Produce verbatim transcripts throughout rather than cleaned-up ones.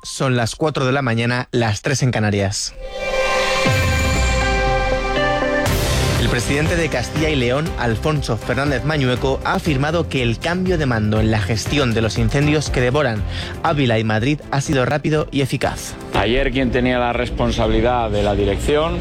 son las cuatro de la mañana, las tres en Canarias. El presidente de Castilla y León, Alfonso Fernández Mañueco, ha afirmado que el cambio de mando en la gestión de los incendios que devoran Ávila y Madrid ha sido rápido y eficaz. Ayer quien tenía la responsabilidad de la dirección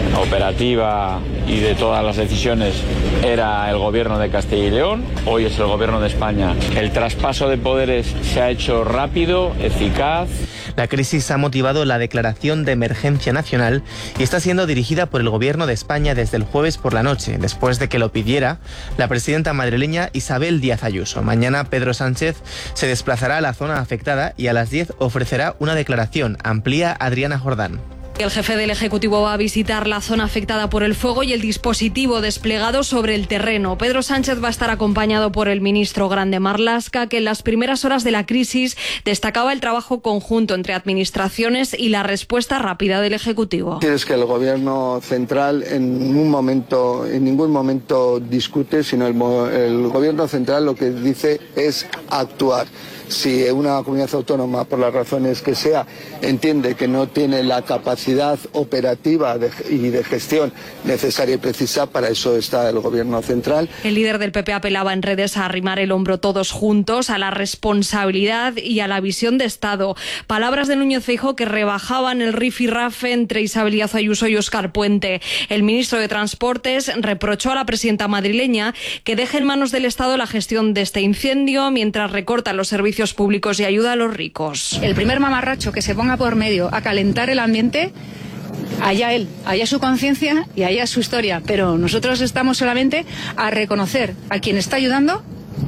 operativa y de todas las decisiones era el gobierno de Castilla y León, hoy es el gobierno de España. El traspaso de poderes se ha hecho rápido, eficaz. La crisis ha motivado la declaración de emergencia nacional y está siendo dirigida por el Gobierno de España desde el jueves por la noche, después de que lo pidiera la presidenta madrileña Isabel Díaz Ayuso. Mañana Pedro Sánchez se desplazará a la zona afectada y a las diez ofrecerá una declaración. Amplía Adriana Jordán. El jefe del Ejecutivo va a visitar la zona afectada por el fuego y el dispositivo desplegado sobre el terreno. Pedro Sánchez va a estar acompañado por el ministro Grande Marlaska, que en las primeras horas de la crisis destacaba el trabajo conjunto entre administraciones y la respuesta rápida del Ejecutivo. Es que el Gobierno central en un momento, en ningún momento discute, sino el, el Gobierno central lo que dice es actuar. Si una comunidad autónoma, por las razones que sea, entiende que no tiene la capacidad operativa de, y de gestión necesaria y precisa, para eso está el Gobierno central. El líder del P P apelaba en redes a arrimar el hombro todos juntos, a la responsabilidad y a la visión de Estado. Palabras de Núñez Feijóo que rebajaban el rifirrafe entre Isabel Díaz Ayuso y Óscar Puente. El ministro de Transportes reprochó a la presidenta madrileña que deje en manos del Estado la gestión de este incendio mientras recorta los servicios públicos y ayuda a los ricos. El primer mamarracho que se ponga por medio a calentar el ambiente, allá él, allá su conciencia y allá su historia, pero nosotros estamos solamente a reconocer a quien está ayudando,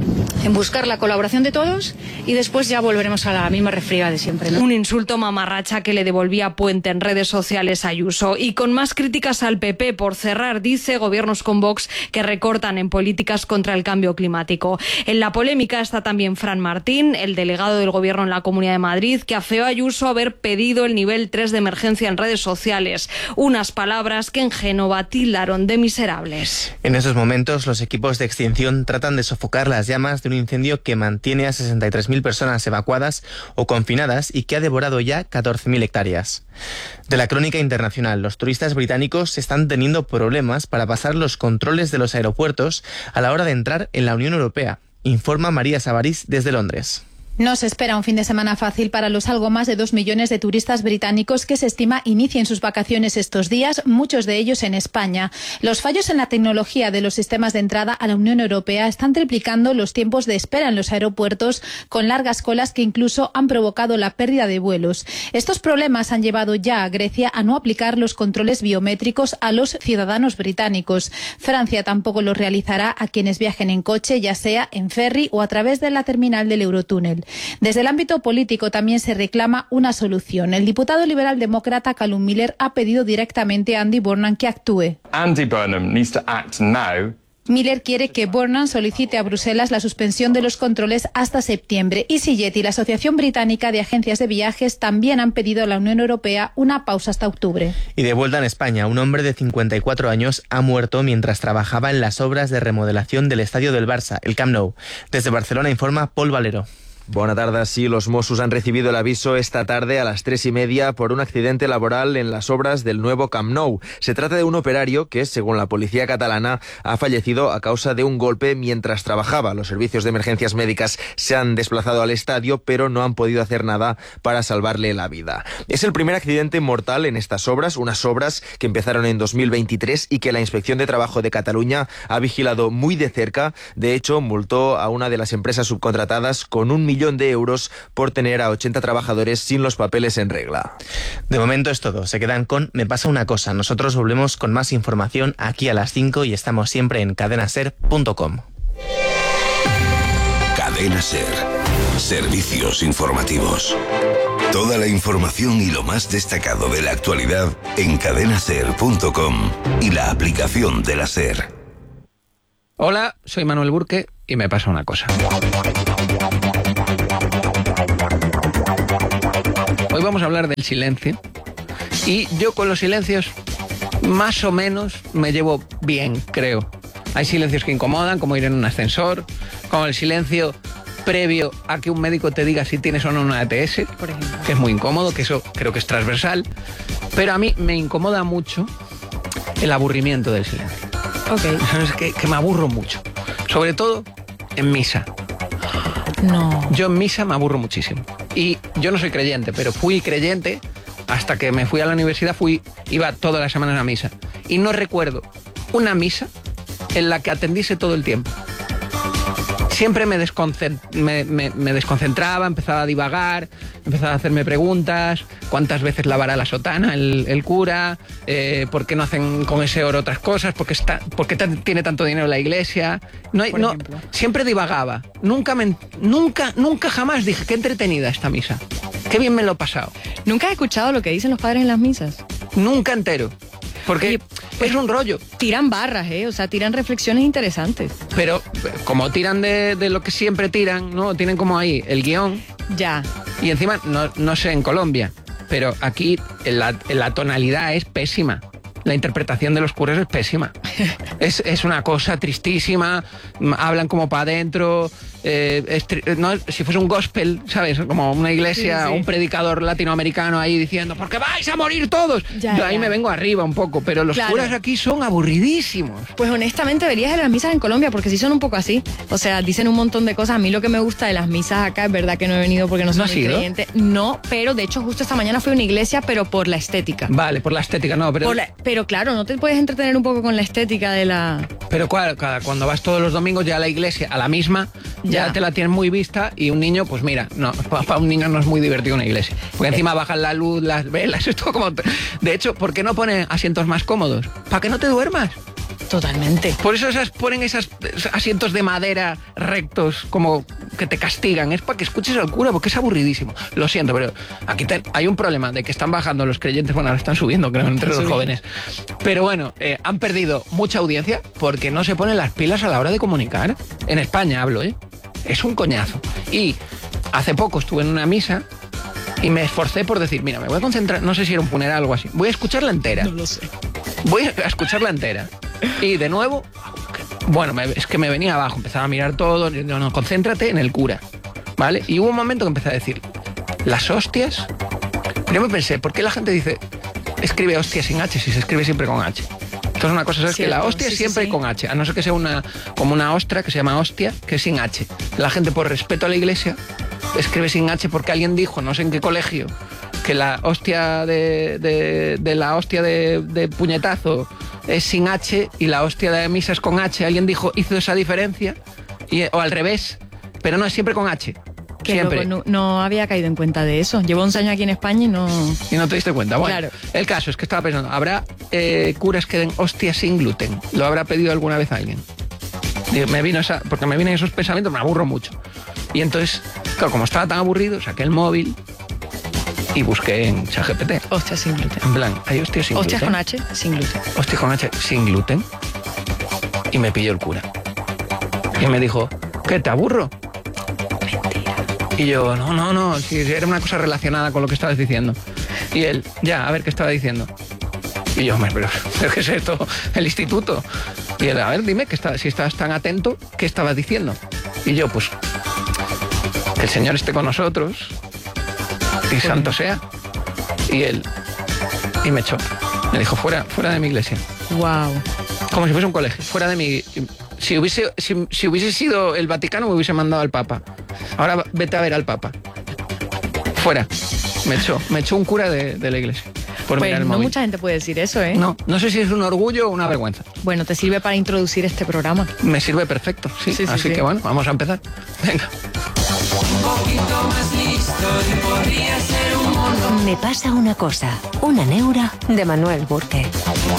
en buscar la colaboración de todos y después ya volveremos a la misma refriega de siempre, ¿no? Un insulto mamarracha que le devolvía Puente en redes sociales a Ayuso. Y con más críticas al P P por cerrar, dice, gobiernos con Vox que recortan en políticas contra el cambio climático. En la polémica está también Fran Martín, el delegado del gobierno en la Comunidad de Madrid, que afeó a Ayuso haber pedido el nivel tres de emergencia en redes sociales. Unas palabras que en Génova tildaron de miserables. En esos momentos, los equipos de extinción tratan de sofocar las llamas de un incendio que mantiene a sesenta y tres mil personas evacuadas o confinadas y que ha devorado ya catorce mil hectáreas. De la crónica internacional, los turistas británicos están teniendo problemas para pasar los controles de los aeropuertos a la hora de entrar en la Unión Europea, informa María Sabarís desde Londres. No se espera un fin de semana fácil para los algo más de dos millones de turistas británicos que se estima inicien sus vacaciones estos días, muchos de ellos en España. Los fallos en la tecnología de los sistemas de entrada a la Unión Europea están triplicando los tiempos de espera en los aeropuertos, con largas colas que incluso han provocado la pérdida de vuelos. Estos problemas han llevado ya a Grecia a no aplicar los controles biométricos a los ciudadanos británicos. Francia tampoco los realizará a quienes viajen en coche, ya sea en ferry o a través de la terminal del Eurotúnel. Desde el ámbito político también se reclama una solución. El diputado liberal demócrata Callum Miller ha pedido directamente a Andy Burnham que actúe. Andy Burnham needs to act now. Miller quiere que Burnham solicite a Bruselas la suspensión de los controles hasta septiembre. EasyJet y la Asociación Británica de Agencias de Viajes también han pedido a la Unión Europea una pausa hasta octubre. Y de vuelta en España, un hombre de cincuenta y cuatro años ha muerto mientras trabajaba en las obras de remodelación del estadio del Barça, el Camp Nou. Desde Barcelona informa Pol Valero. Bona tarda. Sí, los Mossos han recibido el aviso esta tarde a las tres y media por un accidente laboral en las obras del nuevo Camp Nou. Se trata de un operario que, según la policía catalana, ha fallecido a causa de un golpe mientras trabajaba. Los servicios de emergencias médicas se han desplazado al estadio, pero no han podido hacer nada para salvarle la vida. Es el primer accidente mortal en estas obras, unas obras que empezaron en dos mil veintitrés y que la Inspección de Trabajo de Cataluña ha vigilado muy de cerca. De hecho, multó a una de las empresas subcontratadas con un millón de euros por tener a ochenta trabajadores sin los papeles en regla. De momento es todo. Se quedan con Me pasa una cosa. Nosotros volvemos con más información aquí a las cinco y estamos siempre en cadena ser punto com. Cadena Ser. Servicios informativos. Toda la información y lo más destacado de la actualidad en cadena ser punto com y la aplicación de la SER. Hola, soy Manuel Burke y me pasa una cosa. Hoy vamos a hablar del silencio y yo con los silencios más o menos me llevo bien, creo. Hay silencios que incomodan, como ir en un ascensor, como el silencio previo a que un médico te diga si tienes o no una E T S, Por ejemplo. que es muy incómodo, que eso creo que es transversal, pero a mí me incomoda mucho el aburrimiento del silencio. Ok. Es que, que me aburro mucho, sobre todo en misa. No. Yo en misa me aburro muchísimo. Y yo no soy creyente, pero fui creyente hasta que me fui a la universidad, fui, iba todas las semanas a misa. Y no recuerdo una misa en la que atendiese todo el tiempo. Siempre me, desconcent- me, me, me desconcentraba, empezaba a divagar, empezaba a hacerme preguntas, cuántas veces lavará la sotana el, el cura, eh, por qué no hacen con ese oro otras cosas, por qué, está, por qué t- tiene tanto dinero la iglesia. No, hay- no, siempre divagaba, nunca, me, nunca, nunca jamás dije, qué entretenida esta misa, qué bien me lo he pasado. ¿Nunca has escuchado lo que dicen los padres en las misas? Nunca entero, porque Oye, pues, es un rollo. Tiran barras, ¿eh? O sea, tiran reflexiones interesantes. Pero como tiran de, de lo que siempre tiran, ¿no? Tienen como ahí el guión. Ya. Y encima, no, no sé en Colombia, pero aquí la, la tonalidad es pésima. La interpretación de los curas es pésima. Es, es una cosa tristísima, hablan como para adentro. Eh, es tri- no, si fuese un gospel, ¿sabes? Como una iglesia, Sí, sí. un predicador latinoamericano ahí diciendo, porque vais a morir todos. Ya, Yo ahí ya. me vengo arriba un poco, pero los Claro. curas aquí son aburridísimos. Pues honestamente deberías ir a las misas en Colombia porque sí son un poco así. O sea, dicen un montón de cosas. A mí lo que me gusta de las misas acá, es verdad que no he venido porque no soy ¿No has muy ido? creyente. No, pero de hecho justo esta mañana fui a una iglesia, pero por la estética. Vale, por la estética, no, pero... Por la- pero claro, no te puedes entretener un poco con la estética de la... Pero cuál, cada, cuando vas todos los domingos ya a la iglesia, a la misma, ya, Ya. te la tienes muy vista y un niño, pues mira, no, para un niño no es muy divertido una iglesia. Porque encima bajan la luz, las velas, es todo como... De hecho, ¿por qué no ponen asientos más cómodos? ¿Para que no te duermas? Totalmente. Por eso esas, ponen esos asientos de madera rectos, como que te castigan. Es para que escuches al cura, porque es aburridísimo. Lo siento, pero aquí te- hay un problema de que están bajando los creyentes, bueno, ahora están subiendo, creo, entre los jóvenes. Pero bueno, eh, han perdido mucha audiencia porque no se ponen las pilas a la hora de comunicar. En España hablo, ¿eh? Es un coñazo. Y hace poco estuve en una misa y me esforcé por decir, mira, me voy a concentrar, no sé si era un funeral o algo así, voy a escucharla entera. No lo sé. Voy a escucharla entera. Y de nuevo, bueno, me- es que me venía abajo, empezaba a mirar todo, no, no, concéntrate en el cura, ¿vale? Y hubo un momento que empecé a decir, las hostias. Yo me pensé, ¿por qué la gente dice, escribe hostia sin H si se escribe siempre con H? Entonces una cosa es que la Cierto, hostia sí, es sí, siempre sí. con H, a no ser que sea una como una ostra que se llama hostia, que es sin H. La gente, por respeto a la iglesia, escribe sin H porque alguien dijo, no sé en qué colegio, que la hostia de, de, de la hostia de, de puñetazo es sin H y la hostia de misa es con H. Alguien dijo, hizo esa diferencia, y, o al revés, pero no, es siempre con H. Que Siempre. loco, no, no había caído en cuenta de eso. Llevo once años aquí en España y no... Y no te diste cuenta. Bueno, Claro. el caso es que estaba pensando, ¿habrá eh, curas que den hostias sin gluten? ¿Lo habrá pedido alguna vez alguien? Digo, me vino esa, porque me vienen esos pensamientos, me aburro mucho. Y entonces, claro, como estaba tan aburrido, saqué el móvil y busqué en ChatGPT. Hostias sin gluten. En plan, ¿hay hostias sin Hostias gluten? con H, sin gluten. Hostias con H sin gluten. Y me pilló el cura. Y me dijo, ¿qué, te aburro? Y yo, no, no, no, si era una cosa relacionada con lo que estabas diciendo. Y él, ya, a ver qué estaba diciendo. Y yo, hombre, pero, pero ¿qué es esto? El instituto. Y él, a ver, dime, que está, si estabas tan atento, ¿qué estabas diciendo? Y yo, pues, que el Señor esté con nosotros y santo sea. Y él, y me echó. Me dijo, fuera, fuera de mi iglesia. Wow. Como si fuese un colegio, fuera de mi... Si hubiese, si, si hubiese sido el Vaticano, me hubiese mandado al Papa. Ahora vete a ver al Papa. Fuera. Me echó. Me echó un cura de, de la iglesia. Por Pues mirar el no móvil. mucha gente puede decir eso, ¿eh? No, no sé si es un orgullo o una vergüenza. Bueno, te sirve para introducir este programa. Me sirve perfecto, sí. Sí, sí, Así sí. que bueno, vamos a empezar. Venga. Un poquito más listo y podría ser un mono. Me pasa una cosa, una neura de Manuel Burke. Un